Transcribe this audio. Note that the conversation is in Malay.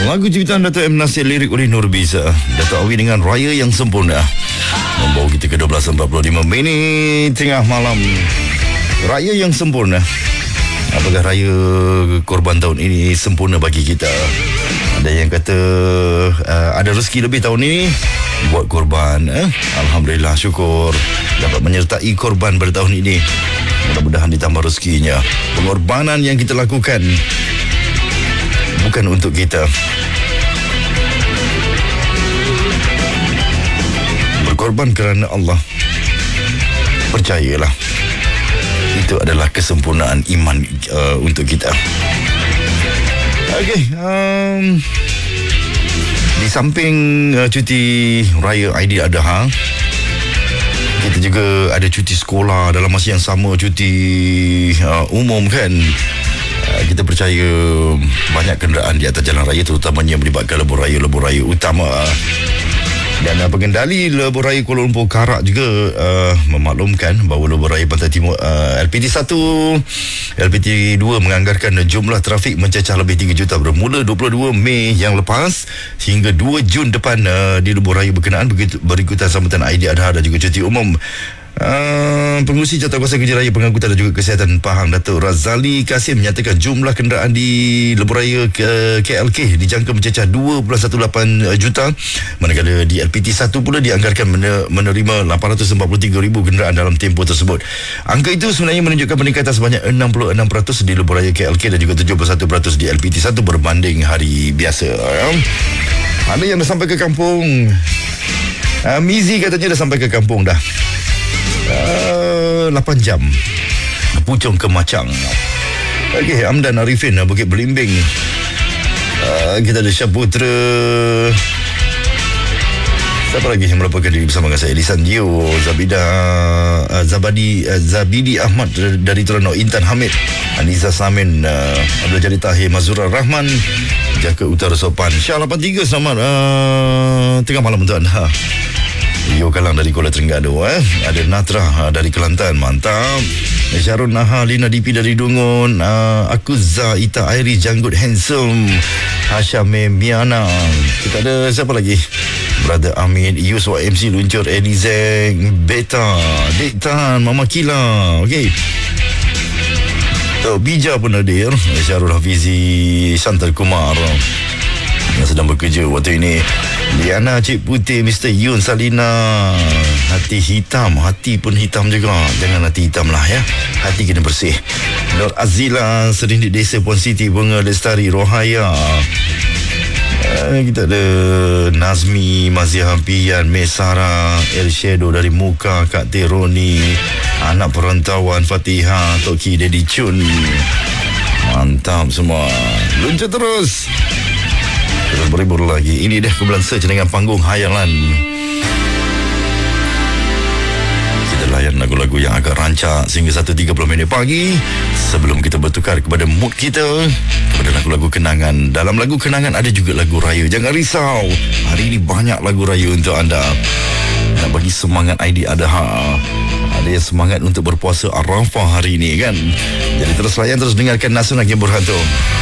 Lagu ciptaan Dato' M. Nasir, lirik oleh Nur Bisa. Dato' Awi dengan Raya yang Sempurna membawa kita ke 12.45 minit tengah malam. Raya yang sempurna. Apakah raya korban tahun ini sempurna bagi kita? Ada yang kata ada rezeki lebih tahun ini buat korban. Alhamdulillah, syukur dapat menyertai korban pada tahun ini. Mudah-mudahan ditambah rezekinya. Pengorbanan yang kita lakukan bukan untuk kita. Berkorban kerana Allah. Percayalah, itu adalah kesempurnaan iman untuk kita. Okey, di samping cuti raya Aidiladha, kita juga ada cuti sekolah dalam masa yang sama, cuti umum kan. Kita percaya banyak kenderaan di atas jalan raya, terutamanya melibatkan lebuh raya utama. Dan pengendali lebuh raya Kuala Lumpur Karak juga memaklumkan bahawa lebuh raya Pantai Timur LPT1, LPT2 menganggarkan jumlah trafik mencecah lebih 3 juta bermula 22 Mei yang lepas hingga 2 Jun depan di lebuh raya berkenaan, berikutan sambutan Aidiladha dan juga cuti umum. Pengurusi Jawatankuasa Kerja Raya Pengangkutan dan juga Kesihatan Pahang, Datuk Razali Kasim, menyatakan jumlah kenderaan di lebuh raya KLK dijangka mencecah 2.18 juta, manakala di LPT1 pula dianggarkan menerima 843,000 kenderaan dalam tempoh tersebut. Angka itu sebenarnya menunjukkan peningkatan sebanyak 66% di lebuh raya KLK dan juga 71% di LPT1 berbanding hari biasa. Ada yang dah sampai ke kampung. Mizi katanya dah sampai ke kampung dah. 8 jam Puchong ke Macang. Okey, Amdan Arifin, Bukit Belimbing. Kita ada Syaputra. Siapa lagi yang melaporkan diri bersama dengan saya? Lisan Dio, Zabidi Ahmad dari Terengganu, Intan Hamid, Aniza Samin, Abdul Jari Tahir, Mazura Rahman, Jaka Utara Sopan, Syah 83. Selamat tengah malam untuk anda. Yo Kalang dari Kuala Terengganu. Ada Natra dari Kelantan, mantap. Syarun Naha, Lina Dipi dari Dungun, Akuza, Ita Airi, Janggut Handsome, Hashame Miana. Kita ada siapa lagi? Brother Amin, Yuswa MC Luncur, Elizek, Beta, Dektan, Mama Kila. Okey. Bija pun hadir. Syarul Hafizi, Santal Kumar yang sedang bekerja waktu ini. Liana, Cik Putih, Mr. Yun, Salina. Hati hitam, hati pun hitam juga. Jangan hati hitam lah ya. Hati kena bersih. Nur Azila, Serindik Desa, Puan Siti, Bunga Lestari, Rohaya. Kita ada Nazmi, Mazia Hampian, Mesara, El Shadow dari Muka, Kak Teroni, anak perantauan Fatihah, Toki, Dedi Chun. Mantap semua. Luncur terus. Terus berhibur lagi. Ini dah kumpulan search dengan panggung hayalan. Kita layan lagu-lagu yang agak rancak sehingga 1.30 minit pagi, sebelum kita bertukar kepada mood kita, kepada lagu-lagu kenangan. Dalam lagu kenangan ada juga lagu raya. Jangan risau, hari ini banyak lagu raya untuk anda. Nak bagi semangat Aidiladha. Ada yang semangat untuk berpuasa Arafah hari ini kan. Jadi terus layan, terus dengarkan Nasional Game Berhantu.